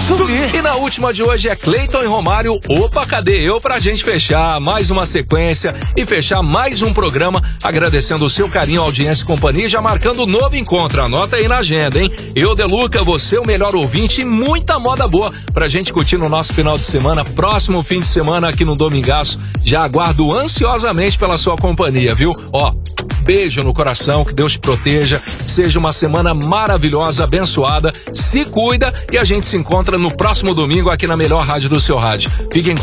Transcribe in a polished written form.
Subir. E na última de hoje é Cleiton e Romário. Opa, cadê eu pra gente fechar mais uma sequência e fechar mais um programa, agradecendo o seu carinho, audiência e companhia, já marcando um novo encontro. Anota aí na agenda, hein? Eu, Deluca, você o melhor ouvinte e muita moda boa pra gente curtir no nosso final de semana, próximo fim de semana aqui no Domingaço. Já aguardo ansiosamente pela sua companhia, viu? Ó, beijo no coração, que Deus te proteja, seja uma semana maravilhosa, abençoada, se cuida e a gente se encontra no próximo domingo aqui na melhor rádio do seu rádio. Fiquem com